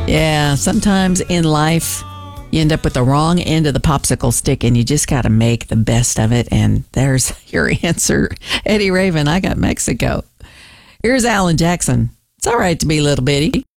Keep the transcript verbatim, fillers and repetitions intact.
Yeah, sometimes in life, you end up with the wrong end of the popsicle stick and you just got to make the best of it. And there's your answer. Eddie Raven, I got Mexico. Here's Alan Jackson. It's all right to be a little bitty.